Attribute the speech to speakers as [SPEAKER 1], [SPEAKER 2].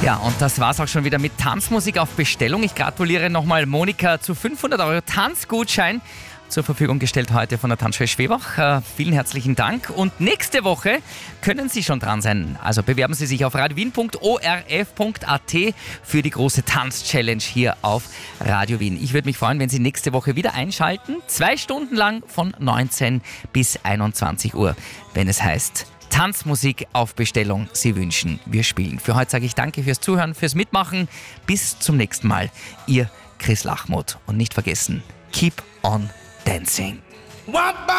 [SPEAKER 1] Ja, und das war's auch schon wieder mit Tanzmusik auf Bestellung. Ich gratuliere nochmal Monika zu 500 € Tanzgutschein zur Verfügung gestellt heute von der Tanzschule Schwebach. Vielen herzlichen Dank. Und nächste Woche können Sie schon dran sein. Also bewerben Sie sich auf radiowien.orf.at für die große Tanz-Challenge hier auf Radio Wien. Ich würde mich freuen, wenn Sie nächste Woche wieder einschalten. 2 Stunden lang von 19 bis 21 Uhr, wenn es heißt Tanzmusik auf Bestellung. Sie wünschen, wir spielen. Für heute sage ich danke fürs Zuhören, fürs Mitmachen. Bis zum nächsten Mal. Ihr Chris Lachmuth. Und nicht vergessen, keep on dancing.